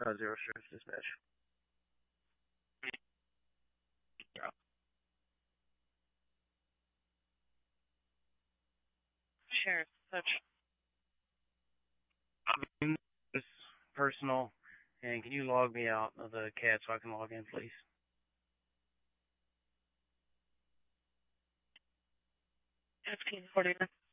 Zero Stress Dispatch. Yeah. Sheriff, such. It's personal, and can you log me out of the CAD so I can log in, please? 1549.